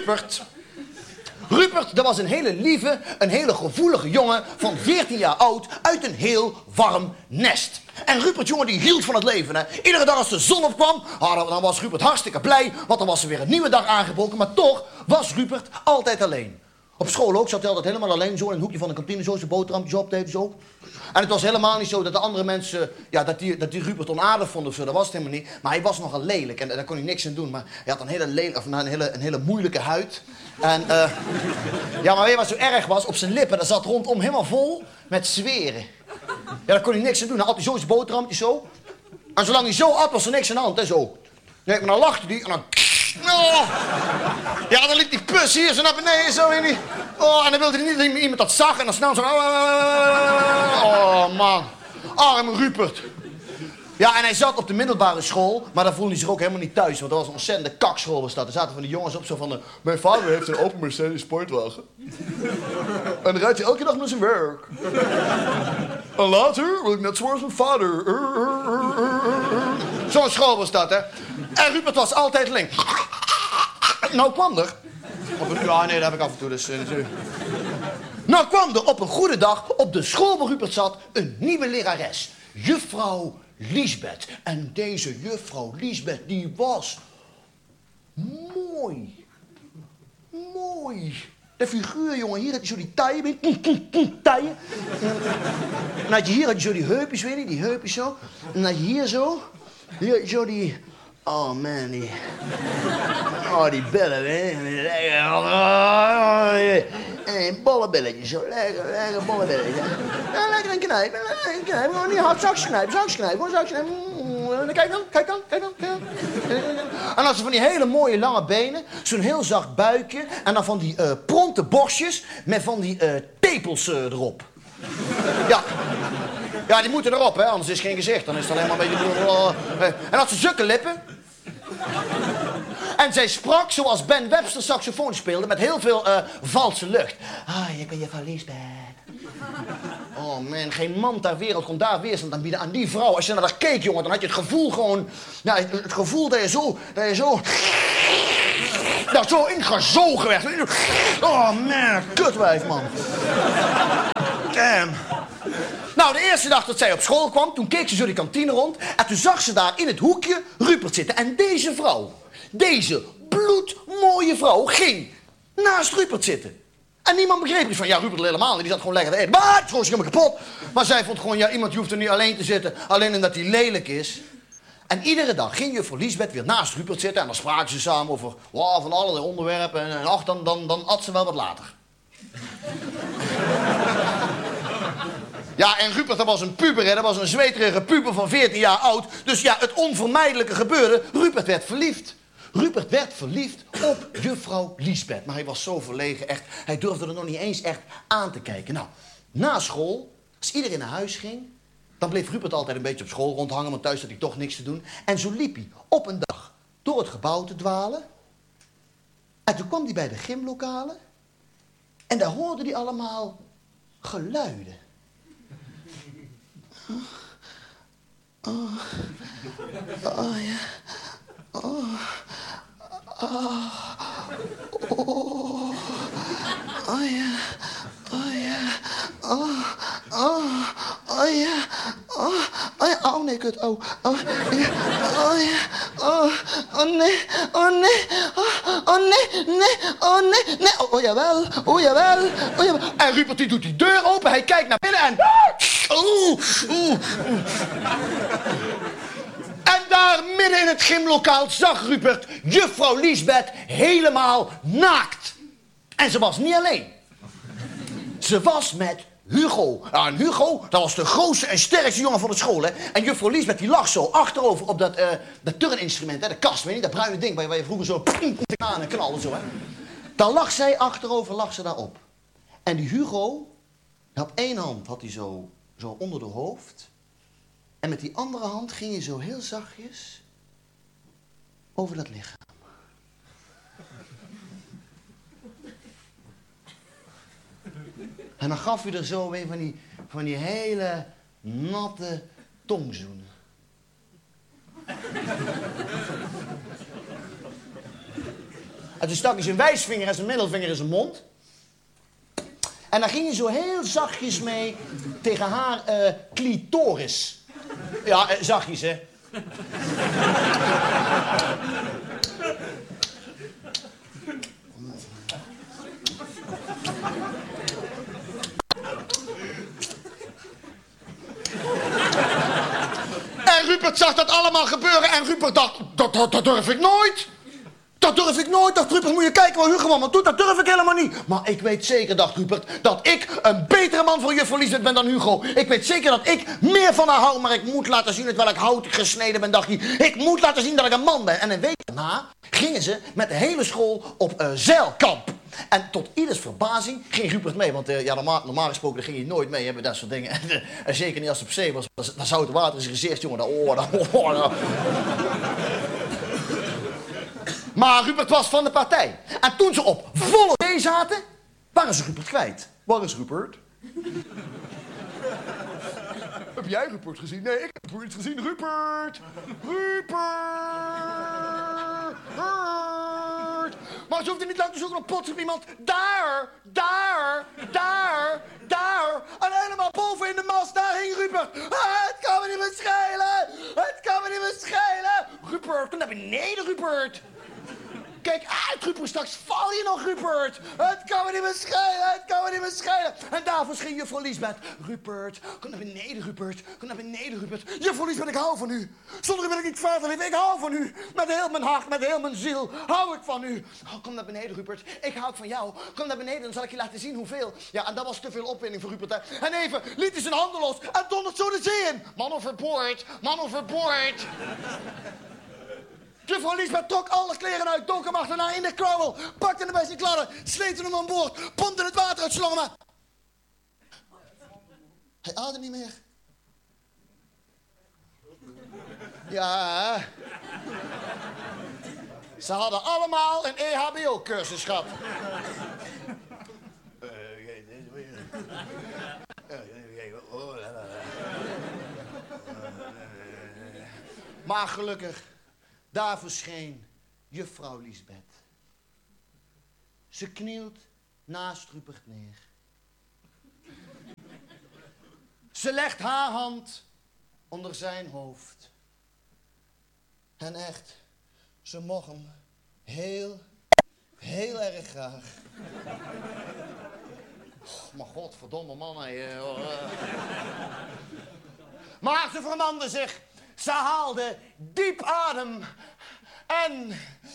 Rupert. Rupert, dat was een hele lieve, een hele gevoelige jongen van 14 jaar oud uit een heel warm nest. En Rupert, jongen, die hield van het leven, hè. Iedere dag als de zon opkwam, dan was Rupert hartstikke blij, want dan was er weer een nieuwe dag aangebroken. Maar toch was Rupert altijd alleen. Op school ook zat hij altijd helemaal alleen, zo in een hoekje van de kantine, zo zijn boterhampjes opeten, zo. En het was helemaal niet zo dat de andere mensen, ja, dat die Rupert onaardig vonden of zo, dat was het helemaal niet. Maar hij was nogal lelijk en daar kon hij niks aan doen. Maar hij had een hele moeilijke huid. En, ja, maar weet je wat zo erg was? Op zijn lippen, dat zat rondom helemaal vol met zweren. Ja, daar kon hij niks aan doen. Dan had hij zo zijn boterhampjes zo. En zolang hij zo at, was er niks aan de hand, hè, zo. Nee, maar dan lachte hij en dan... Oh. Ja, dan liep die pus hier zo naar beneden, zo in die... Oh, en dan wilde hij niet dat iemand dat zag en dan snel zo... Oh, man. Arme Rupert. Ja, en hij zat op de middelbare school, maar daar voelde hij zich ook helemaal niet thuis. Want dat was een ontzettende kakschool was dat. Er zaten van die jongens op zo van... Mijn vader heeft een open Mercedes sportwagen. En dan rijdt hij elke dag naar zijn werk. En later wil ik net zoals mijn vader. Zo'n school was dat, hè. En Rupert was altijd link. Nou kwam er... Ja, nee, dat heb ik af en toe, dus... Nou kwam er op een goede dag, op de school waar Rupert zat, een nieuwe lerares. Juffrouw Liesbeth. En deze juffrouw Liesbeth, die was... mooi. Mooi. De figuur, jongen, hier had je zo die taille, taille. En had je hier had je zo die heupjes, weet je, die heupjes zo. En had je hier zo zo die... Oh man, die... Oh, die billen, hè. En bollenbilletjes, zo. Lekker bollenbilletjes. Ja, lekker een knijpen. Gewoon niet hard zakjes knijpen, gewoon zakjes knijpen. Kijk dan. En dan ze van die hele mooie lange benen, zo'n heel zacht buikje, en dan van die pronte borstjes met van die tepels erop. Ja. Ja, die moeten erop, hè, anders is het geen gezicht. Dan is het alleen maar een beetje... En had ze zulke lippen. En zij sprak zoals Ben Webster saxofoon speelde, met heel veel valse lucht. Ah, ik ben juffrouw Liesbeth. Oh man, geen man ter wereld kon daar weerstand aan bieden aan die vrouw. Als je naar haar keek, jongen, dan had je het gevoel gewoon... Ja, het gevoel dat je zo... Nou, zo ingezogen werd. Oh man, kutwijf, man. Damn. Nou, de eerste dag dat zij op school kwam, toen keek ze zo die kantine rond. En toen zag ze daar in het hoekje Rupert zitten. En deze vrouw, deze bloedmooie vrouw, ging naast Rupert zitten. En niemand begreep iets van, ja, Rupert helemaal niet. Die zat gewoon lekker te eten. Maar het is gewoon helemaal kapot. Maar zij vond gewoon, ja, iemand hoeft er niet alleen te zitten. Alleen omdat hij lelijk is. En iedere dag ging juffrouw Liesbeth weer naast Rupert zitten. En dan spraken ze samen over van allerlei onderwerpen. En ach, dan at ze wel wat later. Ja, en Rupert, dat was een puber, hè? Dat was een zweterige puber van 14 jaar oud. Dus ja, het onvermijdelijke gebeurde. Rupert werd verliefd. Rupert werd verliefd op juffrouw Liesbeth. Maar hij was zo verlegen, echt. Hij durfde er nog niet eens echt aan te kijken. Nou, na school, als iedereen naar huis ging... dan bleef Rupert altijd een beetje op school rondhangen... want thuis had hij toch niks te doen. En zo liep hij op een dag door het gebouw te dwalen. En toen kwam hij bij de gymlokalen. En daar hoorde hij allemaal geluiden. Oh ja. Oh ja. Oh nee, kut. Oh nee. Oh jawel. En Rupert die doet die deur open, hij kijkt naar binnen en... En daar midden in het gymlokaal zag Rupert juffrouw Liesbeth helemaal naakt. En ze was niet alleen. Ze was met Hugo. Ja, en Hugo, dat was de grootste en sterkste jongen van de school, hè. En juffrouw Liesbeth, die lag zo achterover op dat turninstrument, hè, de kast, weet je, dat bruine ding waar je vroeger zo aan en knalde zo, hè. Dan lag zij achterover, lag ze daarop. En die Hugo, op één hand had hij zo onder de hoofd. En met die andere hand ging je zo heel zachtjes over dat lichaam. En dan gaf hij er zo weer van die hele natte tongzoenen. En toen stak hij zijn wijsvinger en zijn middelvinger in zijn mond. En dan ging hij zo heel zachtjes mee tegen haar clitoris. Ja, zachtjes, hè. En Rupert zag dat allemaal gebeuren en Rupert dacht, dat durf ik nooit. Dat durf ik nooit. Dacht Rupert, moet je kijken wat Hugo man doet. Dat durf ik helemaal niet. Maar ik weet zeker, dacht Rupert, dat ik een betere man voor juffrouw Liesbeth ben dan Hugo. Ik weet zeker dat ik meer van haar hou, maar ik moet laten zien uit welk hout ik gesneden ben, dacht hij. Ik moet laten zien dat ik een man ben. En een week daarna gingen ze met de hele school op zeilkamp. En tot ieders verbazing ging Rupert mee. Want normaal gesproken ging hij nooit mee hebben, dat soort dingen. En zeker niet als het op zee was. Dan zou het water in zijn gezicht, jongen. Maar Rupert was van de partij. En toen ze op volle zee zaten, waren ze Rupert kwijt. Waar is Rupert? Heb jij Rupert gezien? Nee, ik heb Rupert gezien. Rupert! Maar ze hoefde niet lang te zoeken op plots op iemand. Daar! En helemaal boven in de mast, daar hing Rupert. Het kan me niet meer schelen! Rupert, kom naar beneden, Rupert! Kijk uit, Rupert, straks val je nog, Rupert. Het kan me niet meer schelen. En daar verscheen juffrouw Liesbeth. Rupert, kom naar beneden, Rupert. Juffrouw Liesbeth, ik hou van u. Zonder u wil ik niet verder leven. Ik hou van u. Met heel mijn hart, met heel mijn ziel hou ik van u. Oh, kom naar beneden, Rupert. Ik hou van jou. Kom naar beneden, dan zal ik je laten zien hoeveel. Ja, en dat was te veel opwinding voor Rupert, hè. En even liet hij zijn handen los en dondert zo de zee in. Man overboord. Juffrouw Liesbeth trok alle kleren uit, dook hem achterna in de klauwel, pakte hem bij zijn kladden, sleepte hem aan boord, pompte het water uit, slong hem. Hij ademde niet meer. Ja. Ze hadden allemaal een EHBO-cursus gehad. Maar gelukkig, daar verscheen juffrouw Liesbeth. Ze knielt naast Rupert neer. Ze legt haar hand onder zijn hoofd. En echt, ze mocht hem heel erg graag. Oh, maar godverdomme man, Maar ze vermande zich. Ze haalde diep adem. En...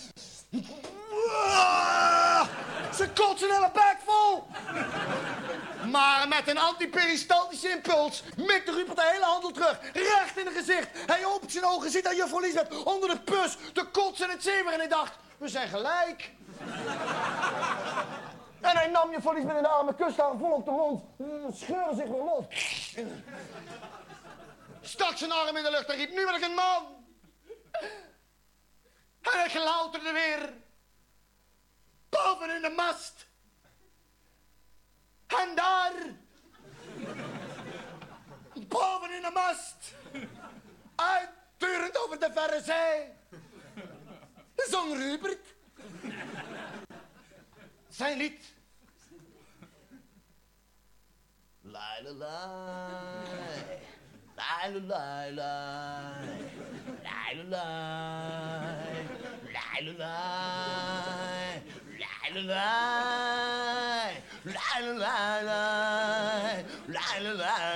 Ze kotste een hele bek vol. Maar met een antiperistaltische impuls mikte Rupert de hele handel terug. Recht in het gezicht. Hij opent zijn ogen, ziet aan juffrouw Liesbeth onder de pus, de kots en het zever. En hij dacht, we zijn gelijk. En hij nam juffrouw Liesbeth in de armen, kuste haar vol op de mond. Scheurde zich weer los. Stak zijn arm in de lucht en riep, nu ben ik een man. En hij klauterde weer. Boven in de mast. En daar. Boven in de mast. Uitturend over de verre zee. Zong Rupert. Zijn lied. La la la. La la la la. La la la. La la la. La la la. La la la. La la la.